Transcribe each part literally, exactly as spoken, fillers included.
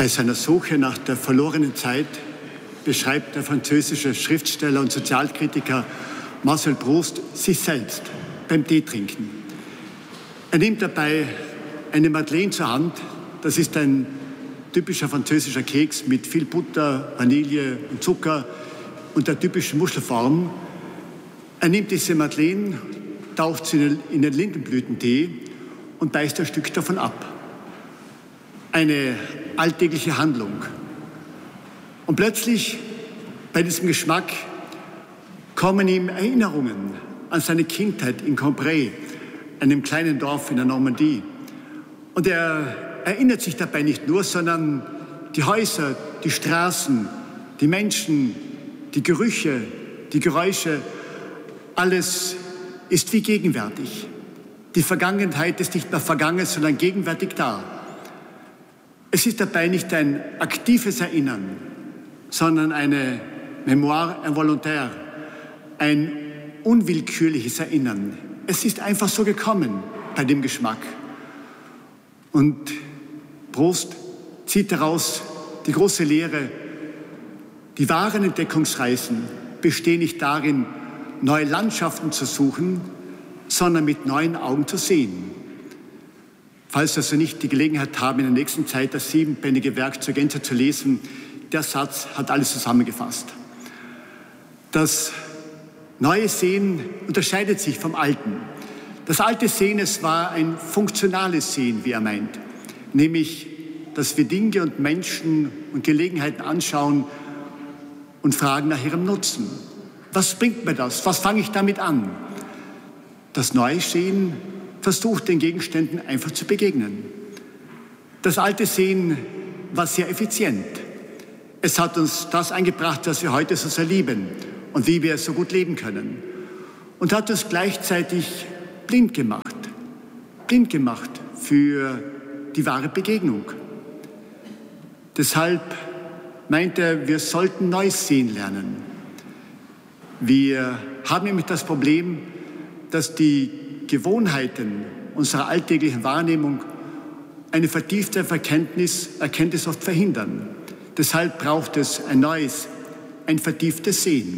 Bei seiner Suche nach der verlorenen Zeit beschreibt der französische Schriftsteller und Sozialkritiker Marcel Proust sich selbst beim Teetrinken. Er nimmt dabei eine Madeleine zur Hand. Das ist ein typischer französischer Keks mit viel Butter, Vanille und Zucker und der typischen Muschelform. Er nimmt diese Madeleine, taucht sie in den Lindenblütentee und beißt ein Stück davon ab. Eine alltägliche Handlung. Und plötzlich, bei diesem Geschmack, kommen ihm Erinnerungen an seine Kindheit in Cambrai, einem kleinen Dorf in der Normandie. Und er erinnert sich dabei nicht nur, sondern die Häuser, die Straßen, die Menschen, die Gerüche, die Geräusche, alles ist wie gegenwärtig. Die Vergangenheit ist nicht mehr vergangen, sondern gegenwärtig da. Es ist dabei nicht ein aktives Erinnern, sondern eine Mémoire involontaire, ein unwillkürliches Erinnern. Es ist einfach so gekommen bei dem Geschmack. Und Proust zieht daraus die große Lehre: Die wahren Entdeckungsreisen bestehen nicht darin, neue Landschaften zu suchen, sondern mit neuen Augen zu sehen. Falls Sie also nicht die Gelegenheit haben, in der nächsten Zeit das siebenbändige Werk zur Gänze zu lesen, der Satz hat alles zusammengefasst. Das neue Sehen unterscheidet sich vom alten. Das alte Sehen, es war ein funktionales Sehen, wie er meint, nämlich, dass wir Dinge und Menschen und Gelegenheiten anschauen und fragen nach ihrem Nutzen. Was bringt mir das? Was fange ich damit an? Das neue Sehen versucht, den Gegenständen einfach zu begegnen. Das alte Sehen war sehr effizient. Es hat uns das eingebracht, was wir heute so sehr lieben und wie wir so gut leben können. Und hat uns gleichzeitig blind gemacht. Blind gemacht für die wahre Begegnung. Deshalb meint er, wir sollten Neues sehen lernen. Wir haben nämlich das Problem, dass die Gewohnheiten unserer alltäglichen Wahrnehmung eine vertiefte Erkenntnis, Erkenntnis oft verhindern. Deshalb braucht es ein neues, ein vertieftes Sehen.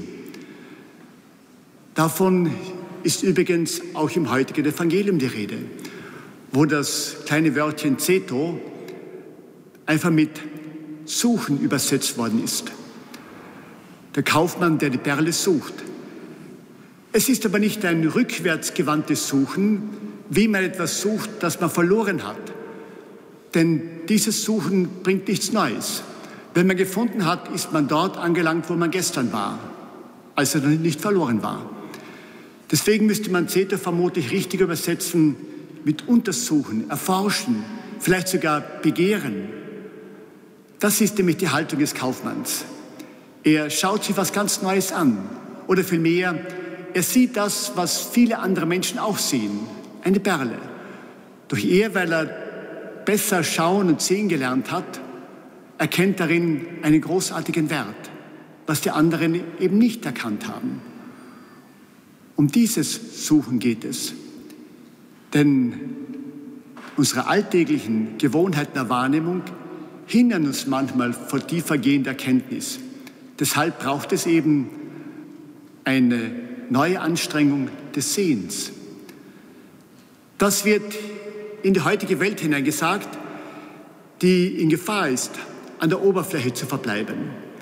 Davon ist übrigens auch im heutigen Evangelium die Rede, wo das kleine Wörtchen Zeto einfach mit Suchen übersetzt worden ist. Der Kaufmann, der die Perle sucht. Es ist aber nicht ein rückwärtsgewandtes Suchen, wie man etwas sucht, das man verloren hat. Denn dieses Suchen bringt nichts Neues. Wenn man gefunden hat, ist man dort angelangt, wo man gestern war, als er noch nicht verloren war. Deswegen müsste man Zeto vermutlich richtig übersetzen mit Untersuchen, Erforschen, vielleicht sogar Begehren. Das ist nämlich die Haltung des Kaufmanns. Er schaut sich was ganz Neues an. Oder vielmehr, er sieht das, was viele andere Menschen auch sehen, eine Perle. Doch er, weil er besser schauen und sehen gelernt hat, erkennt darin einen großartigen Wert, was die anderen eben nicht erkannt haben. Um dieses Suchen geht es. Denn unsere alltäglichen Gewohnheiten der Wahrnehmung hindern uns manchmal vor tiefergehender Erkenntnis. Deshalb braucht es eben eine neue Anstrengung des Sehens. Das wird in die heutige Welt hineingesagt, die in Gefahr ist, an der Oberfläche zu verbleiben.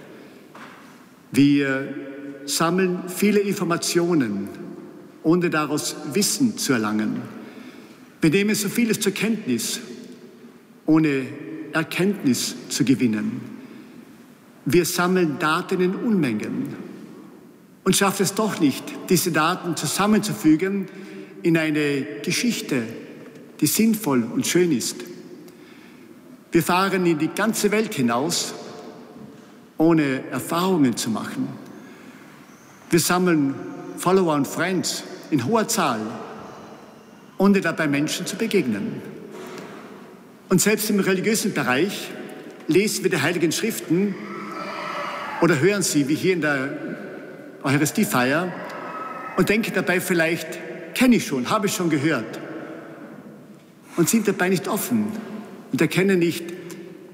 Wir sammeln viele Informationen, ohne daraus Wissen zu erlangen. Wir nehmen so vieles zur Kenntnis, ohne Erkenntnis zu gewinnen. Wir sammeln Daten in Unmengen und schaffen es doch nicht, diese Daten zusammenzufügen in eine Geschichte, die sinnvoll und schön ist. Wir fahren in die ganze Welt hinaus, ohne Erfahrungen zu machen. Wir sammeln Follower und Friends in hoher Zahl, ohne dabei Menschen zu begegnen. Und selbst im religiösen Bereich lesen wir die Heiligen Schriften oder hören sie, wie hier in der Eucharistiefeier, und denken dabei vielleicht, kenne ich schon, habe ich schon gehört, und sind dabei nicht offen und erkennen nicht,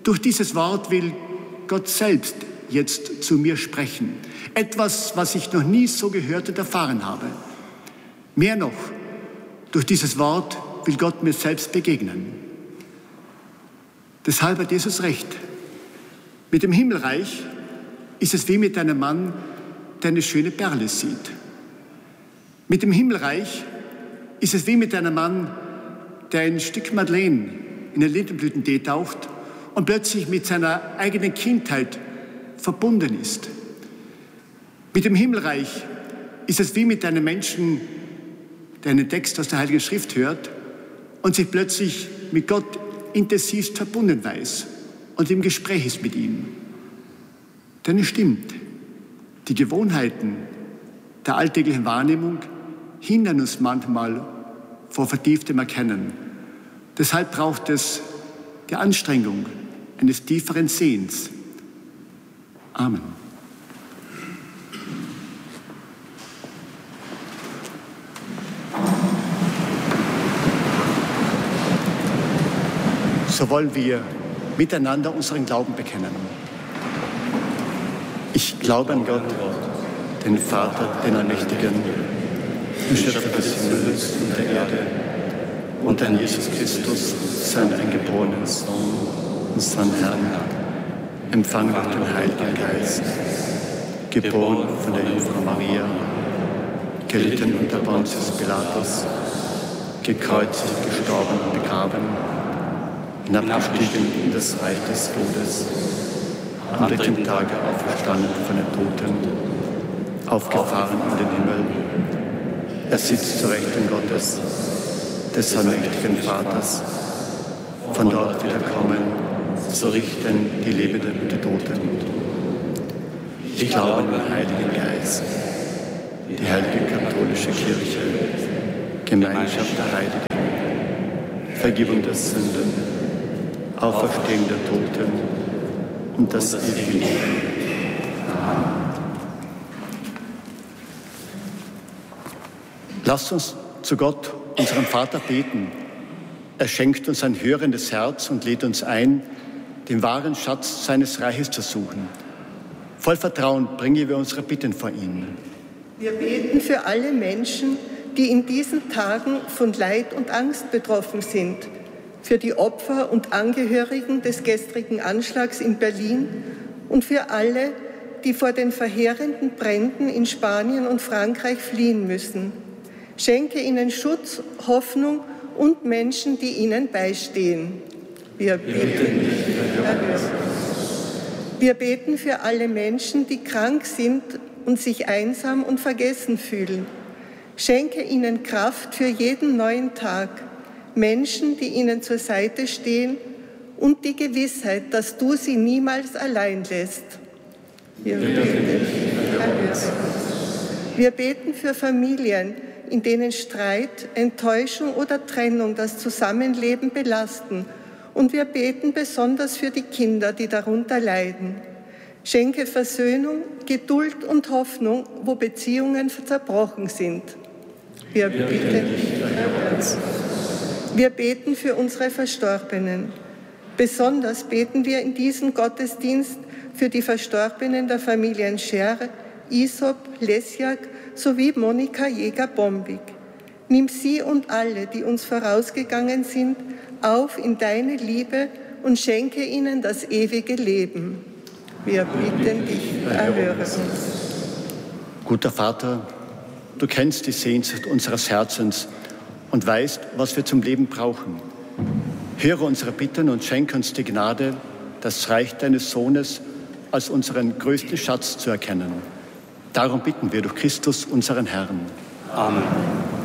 Durch dieses Wort will Gott selbst jetzt zu mir sprechen. Etwas, was ich noch nie so gehört und erfahren habe. Mehr noch, durch dieses Wort will Gott mir selbst begegnen. Deshalb hat Jesus recht. Mit dem Himmelreich ist es wie mit einem Mann, der eine schöne Perle sieht. Mit dem Himmelreich ist es wie mit einem Mann, der ein Stück Madeleine in den Lindenblütentee taucht und plötzlich mit seiner eigenen Kindheit verbunden ist. Mit dem Himmelreich ist es wie mit einem Menschen, der einen Text aus der Heiligen Schrift hört und sich plötzlich mit Gott intensivst verbunden weiß und im Gespräch ist mit ihm. Denn es stimmt, die Gewohnheiten der alltäglichen Wahrnehmung hindern uns manchmal vor vertieftem Erkennen. Deshalb braucht es die Anstrengung eines tieferen Sehens. Amen. So wollen wir miteinander unseren Glauben bekennen. Ich glaube an Gott, den Vater, den Allmächtigen, den Schöpfer des Himmels und der Erde, und an Jesus Christus, seinen eingeborenen Sohn, unseren Herrn, empfangen durch den Heiligen Geist, geboren von der Jungfrau Maria, gelitten unter Pontius Pilatus, gekreuzigt, gestorben und begraben, hinabgestiegen in das Reich des Todes, am dritten Tage auferstanden von den Toten, aufgefahren in den Himmel. Er sitzt zur Rechten Gottes, des allmächtigen Vaters, von dort wieder kommen, zu richten die Lebenden und die Toten. Ich glaube an den Heiligen Geist, die heilige katholische Kirche, Gemeinschaft der Heiligen, Vergebung der Sünden, Auferstehung der Toten und das ewige Leben. Lasst uns zu Gott, unserem Vater, beten. Er schenkt uns ein hörendes Herz und lädt uns ein, den wahren Schatz seines Reiches zu suchen. Voll Vertrauen bringen wir unsere Bitten vor ihn. Wir beten für alle Menschen, die in diesen Tagen von Leid und Angst betroffen sind, für die Opfer und Angehörigen des gestrigen Anschlags in Berlin und für alle, die vor den verheerenden Bränden in Spanien und Frankreich fliehen müssen. Schenke ihnen Schutz, Hoffnung und Menschen, die ihnen beistehen. Wir beten, Wir beten für alle Menschen, die krank sind und sich einsam und vergessen fühlen. Schenke ihnen Kraft für jeden neuen Tag, Menschen, die ihnen zur Seite stehen und die Gewissheit, dass du sie niemals allein lässt. Wir beten, Wir beten für Familien, in denen Streit, Enttäuschung oder Trennung das Zusammenleben belasten. Und wir beten besonders für die Kinder, die darunter leiden. Schenke Versöhnung, Geduld und Hoffnung, wo Beziehungen zerbrochen sind. Wir beten, wir beten für unsere Verstorbenen. Besonders beten wir in diesem Gottesdienst für die Verstorbenen der Familien Scher, Isop, Lesjak sowie Monika Jäger-Bombig. Nimm sie und alle, die uns vorausgegangen sind, auf in deine Liebe und schenke ihnen das ewige Leben. Wir bitten dich, erhöre uns. Guter Vater, du kennst die Sehnsucht unseres Herzens und weißt, was wir zum Leben brauchen. Höre unsere Bitten und schenke uns die Gnade, das Reich deines Sohnes als unseren größten Schatz zu erkennen. Darum bitten wir durch Christus, unseren Herrn. Amen.